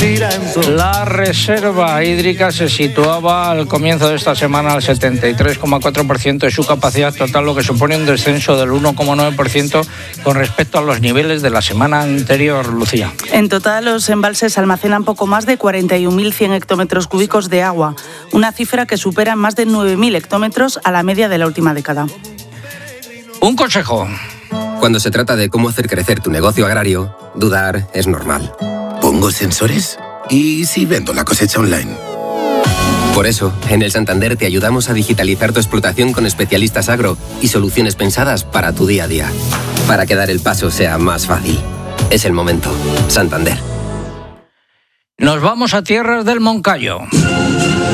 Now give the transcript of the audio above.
La reserva hídrica se situaba al comienzo de esta semana al 73,4% de su capacidad total, lo que supone un descenso del 1,9% con respecto a los niveles de la semana anterior, Lucía. En total, los embalses almacenan poco más de 41.100 hectómetros cúbicos de agua, una cifra que supera en más de 9.000 hectómetros a la media de la última década. Un consejo. Cuando se trata de cómo hacer crecer tu negocio agrario, dudar es normal. ¿Pongo sensores? ¿Y si vendo la cosecha online? Por eso, en el Santander te ayudamos a digitalizar tu explotación con especialistas agro y soluciones pensadas para tu día a día. Para que dar el paso sea más fácil. Es el momento. Santander. Nos vamos a tierras del Moncayo.